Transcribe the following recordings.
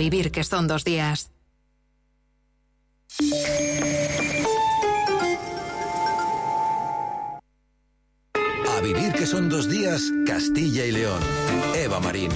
vivir que son 2 días. A vivir que son 2 días, Castilla y León. Eva Marín.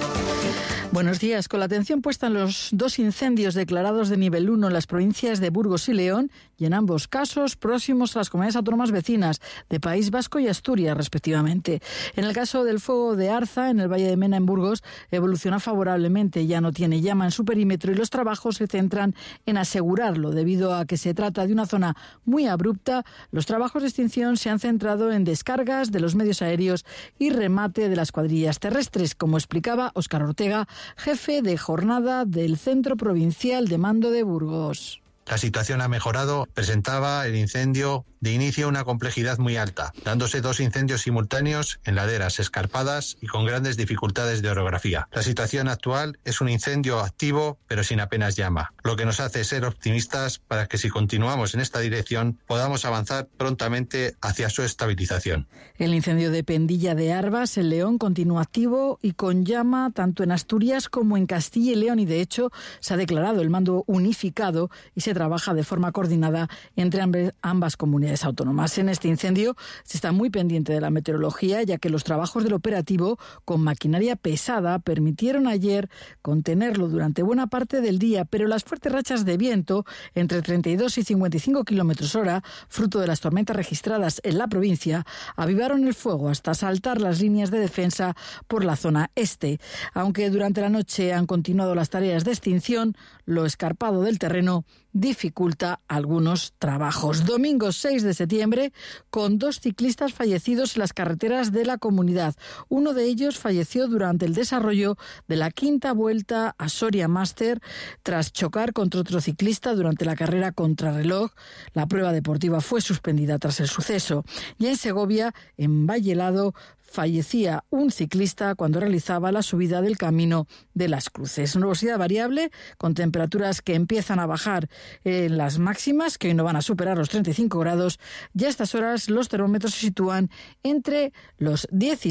Buenos días. Con la atención puesta en los 2 incendios declarados de nivel 1 en las provincias de Burgos y León, y en ambos casos próximos a las comunidades autónomas vecinas de País Vasco y Asturias, respectivamente. En el caso del fuego de Arza, en el Valle de Mena, en Burgos, evoluciona favorablemente. Ya no tiene llama en su perímetro y los trabajos se centran en asegurarlo. Debido a que se trata de una zona muy abrupta, los trabajos de extinción se han centrado en descargas de los medios aéreos y remate de las cuadrillas terrestres, como explicaba Óscar Ortega, jefe de jornada del Centro Provincial de Mando de Burgos. La situación ha mejorado. Presentaba el incendio de inicio una complejidad muy alta, dándose 2 incendios simultáneos en laderas escarpadas y con grandes dificultades de orografía. La situación actual es un incendio activo, pero sin apenas llama, lo que nos hace ser optimistas para que si continuamos en esta dirección podamos avanzar prontamente hacia su estabilización. El incendio de Pendilla de Arvas, en León, continúa activo y con llama tanto en Asturias como en Castilla y León, y de hecho se ha declarado el mando unificado y se trabaja de forma coordinada entre ambas comunidades autónomas. En este incendio se está muy pendiente de la meteorología, ya que los trabajos del operativo con maquinaria pesada permitieron ayer contenerlo durante buena parte del día, pero las fuertes rachas de viento entre 32 y 55 kilómetros hora, fruto de las tormentas registradas en la provincia, avivaron el fuego hasta saltar las líneas de defensa por la zona este. Aunque durante la noche han continuado las tareas de extinción, lo escarpado del terreno dificulta algunos trabajos. Domingo 6 de septiembre, con 2 ciclistas fallecidos en las carreteras de la comunidad. Uno de ellos falleció durante el desarrollo de la 5ª vuelta a Soria Master tras chocar contra otro ciclista durante la carrera contrarreloj. La prueba deportiva fue suspendida tras el suceso. Y en Segovia, en Vallelado, fallecía un ciclista cuando realizaba la subida del Camino de las Cruces. Nubosidad variable, con temperaturas que empiezan a bajar en las máximas, que hoy no van a superar los 35 grados. Ya a estas horas los termómetros se sitúan entre los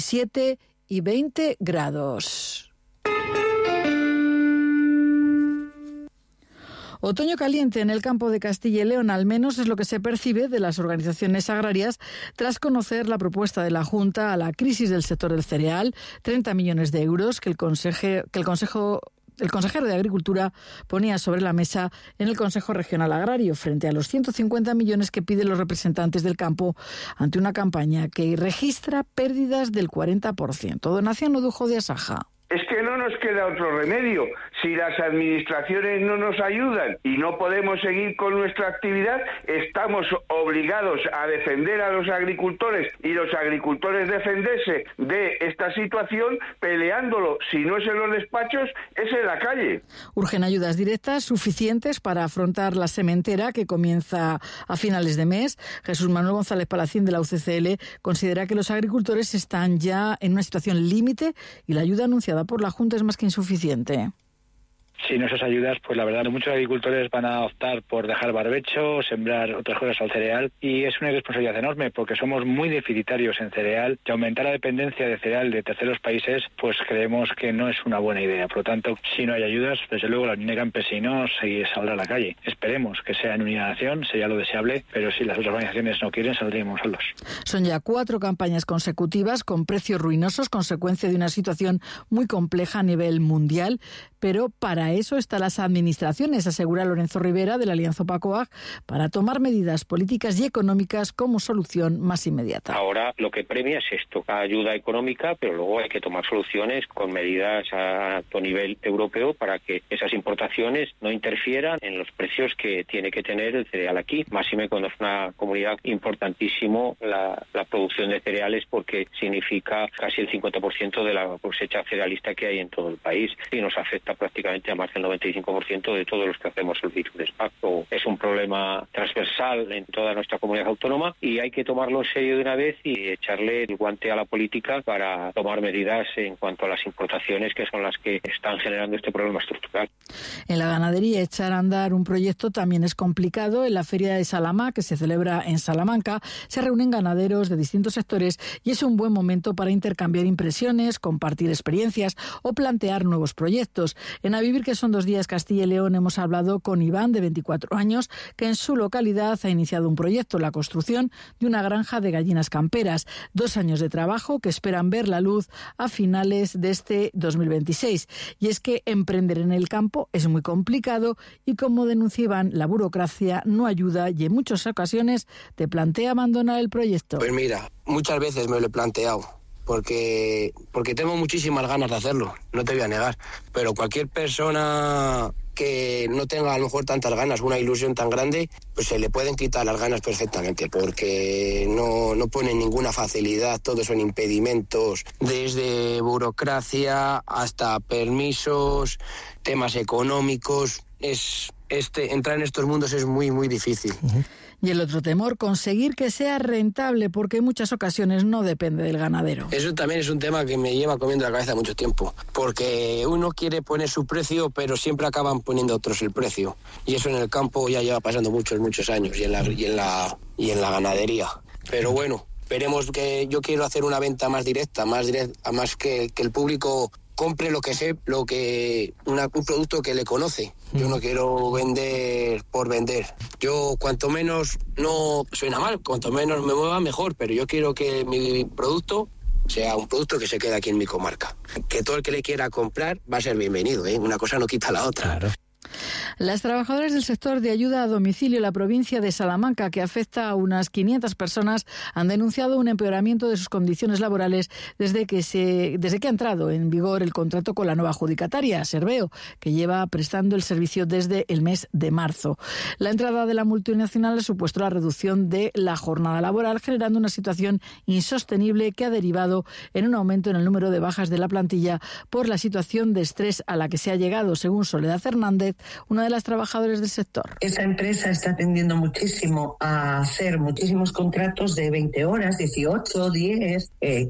17 y 20 grados. Otoño caliente en el campo de Castilla y León, al menos es lo que se percibe de las organizaciones agrarias tras conocer la propuesta de la Junta a la crisis del sector del cereal, 30 millones de euros que el consejero de Agricultura ponía sobre la mesa en el Consejo Regional Agrario, frente a los 150 millones que piden los representantes del campo ante una campaña que registra pérdidas del 40%. Donación Odujo de Asaja. Es que no nos queda otro remedio. Si las administraciones no nos ayudan y no podemos seguir con nuestra actividad, estamos obligados a defender a los agricultores y los agricultores defenderse de esta situación peleándolo. Si no es en los despachos, es en la calle. Urgen ayudas directas suficientes para afrontar la sementera que comienza a finales de mes. Jesús Manuel González Palacín de la UCCL considera que los agricultores están ya en una situación límite y la ayuda anunciada por la Junta es más que insuficiente. Sin esas ayudas, pues la verdad, muchos agricultores van a optar por dejar barbecho, sembrar otras cosas al cereal, y es una irresponsabilidad enorme porque somos muy deficitarios en cereal, y aumentar la dependencia de cereal de terceros países, pues creemos que no es una buena idea. Por lo tanto, si no hay ayudas, desde luego la Unión de Campesinos saldrá a la calle. Esperemos que sea en unidad de acción, sería lo deseable, pero si las otras organizaciones no quieren, saldríamos solos. Son ya 4 campañas consecutivas con precios ruinosos, consecuencia de una situación muy compleja a nivel mundial, pero para eso están las administraciones, asegura Lorenzo Rivera de la Alianza Opacoag, para tomar medidas políticas y económicas como solución más inmediata. Ahora lo que premia es esto, ayuda económica, pero luego hay que tomar soluciones con medidas a alto nivel europeo para que esas importaciones no interfieran en los precios que tiene que tener el cereal aquí, máxime cuando es una comunidad importantísimo la producción de cereales, porque significa casi el 50% de la cosecha cerealista que hay en todo el país y nos afecta prácticamente a más del 95% de todos los que hacemos el virus de SPAC. Es un problema transversal en toda nuestra comunidad autónoma y hay que tomarlo en serio de una vez y echarle el guante a la política para tomar medidas en cuanto a las importaciones, que son las que están generando este problema estructural. En la ganadería, echar a andar un proyecto también es complicado. En la Feria de Salamá, que se celebra en Salamanca, se reúnen ganaderos de distintos sectores y es un buen momento para intercambiar impresiones, compartir experiencias o plantear nuevos proyectos. En A Vivir Vivir que son 2 días Castilla y León hemos hablado con Iván, de 24 años, que en su localidad ha iniciado un proyecto, la construcción de una granja de gallinas camperas. 2 años de trabajo que esperan ver la luz a finales de este 2026. Y es que emprender en el campo es muy complicado y, como denuncia Iván, la burocracia no ayuda y en muchas ocasiones te plantea abandonar el proyecto. Pues mira, muchas veces me lo he planteado. Porque tengo muchísimas ganas de hacerlo, no te voy a negar. Pero cualquier persona que no tenga a lo mejor tantas ganas, una ilusión tan grande, pues se le pueden quitar las ganas perfectamente, porque no ponen ninguna facilidad, todos son impedimentos, desde burocracia hasta permisos, temas económicos. Entrar en estos mundos es muy, muy difícil. Y el otro temor, conseguir que sea rentable, porque en muchas ocasiones no depende del ganadero. Eso también es un tema que me lleva comiendo la cabeza mucho tiempo, porque uno quiere poner su precio, pero siempre acaban poniendo otros el precio. Y eso en el campo ya lleva pasando muchos años, y en la ganadería. Pero bueno, veremos, que yo quiero hacer una venta más directa, más que el público compre un producto que le conoce. Yo no quiero vender por vender. Yo, cuanto menos, no suena mal, cuanto menos me mueva, mejor, pero yo quiero que mi producto sea un producto que se quede aquí en mi comarca. Que todo el que le quiera comprar va a ser bienvenido, ¿eh? Una cosa no quita la otra. Claro. Las trabajadoras del sector de ayuda a domicilio en la provincia de Salamanca, que afecta a unas 500 personas, han denunciado un empeoramiento de sus condiciones laborales desde que ha entrado en vigor el contrato con la nueva adjudicataria, Serveo, que lleva prestando el servicio desde el mes de marzo. La entrada de la multinacional ha supuesto la reducción de la jornada laboral, generando una situación insostenible que ha derivado en un aumento en el número de bajas de la plantilla por la situación de estrés a la que se ha llegado, según Soledad Hernández, una de las trabajadoras del sector. Esta empresa está tendiendo muchísimo a hacer muchísimos contratos de 20 horas, 18, 10,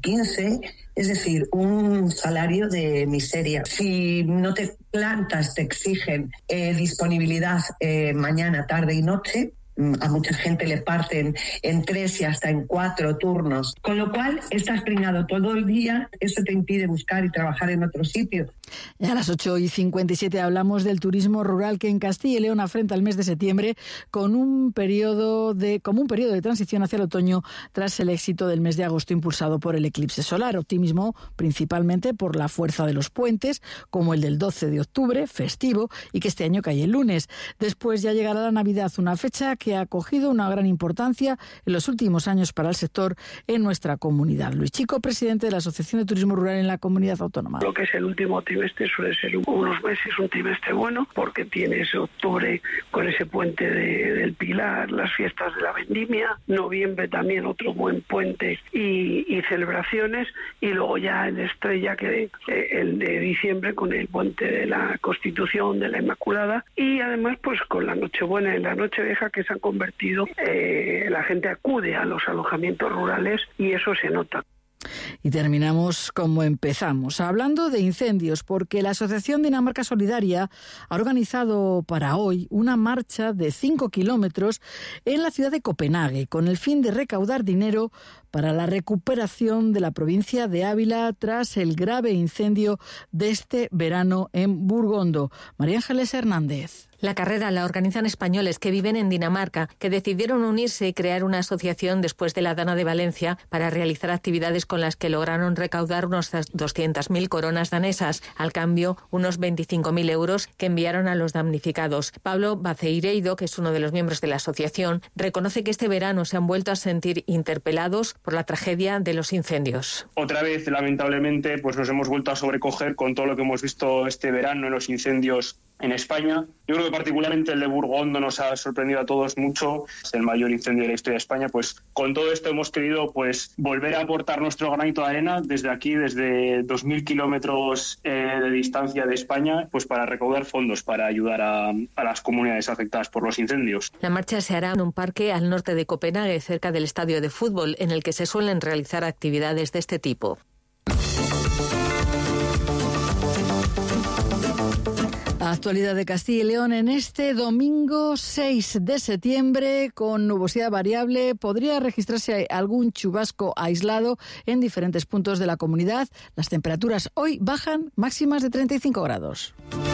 15, es decir, un salario de miseria. Si no te plantas, te exigen disponibilidad mañana, tarde y noche. A mucha gente le parten en 3 y hasta en 4 turnos. Con lo cual, estás pringado todo el día. Eso te impide buscar y trabajar en otro sitio. Y a las 8:57 hablamos del turismo rural, que en Castilla y León afronta el mes de septiembre como un periodo de transición hacia el otoño tras el éxito del mes de agosto impulsado por el eclipse solar. Optimismo principalmente por la fuerza de los puentes, como el del 12 de octubre, festivo, y que este año cae el lunes. Después ya llegará la Navidad, una fecha que ha cogido una gran importancia en los últimos años para el sector en nuestra comunidad. Luis Chico, presidente de la Asociación de Turismo Rural en la Comunidad Autónoma. Lo que es el último trimestre suele ser unos meses, un trimestre bueno, porque tienes octubre con ese puente del Pilar, las fiestas de la Vendimia, noviembre también otro buen puente y celebraciones, y luego ya en estrella que el de diciembre con el puente de la Constitución, de la Inmaculada, y además pues con la Nochebuena y la Nochevieja, que se han convertido, la gente acude a los alojamientos rurales y eso se nota. Y terminamos como empezamos, hablando de incendios, porque la Asociación Dinamarca Solidaria ha organizado para hoy una marcha de 5 kilómetros en la ciudad de Copenhague, con el fin de recaudar dinero para la recuperación de la provincia de Ávila tras el grave incendio de este verano en Burgondo. María Ángeles Hernández. La carrera la organizan españoles que viven en Dinamarca, que decidieron unirse y crear una asociación después de la Dana de Valencia para realizar actividades con las que lograron recaudar unos 200.000 coronas danesas, al cambio unos 25.000 euros que enviaron a los damnificados. Pablo Baceireido, que es uno de los miembros de la asociación, reconoce que este verano se han vuelto a sentir interpelados por la tragedia de los incendios. Otra vez, lamentablemente, pues nos hemos vuelto a sobrecoger con todo lo que hemos visto este verano en los incendios en España. Yo creo que particularmente el de Burgondo nos ha sorprendido a todos mucho. Es el mayor incendio de la historia de España. Pues con todo esto hemos querido pues volver a aportar nuestro granito de arena desde aquí, desde 2.000 kilómetros de distancia de España, pues para recaudar fondos para ayudar a las comunidades afectadas por los incendios. La marcha se hará en un parque al norte de Copenhague, cerca del estadio de fútbol, en el que se suelen realizar actividades de este tipo. Actualidad de Castilla y León en este domingo 6 de septiembre, con nubosidad variable. Podría registrarse algún chubasco aislado en diferentes puntos de la comunidad. Las temperaturas hoy bajan máximas de 35 grados.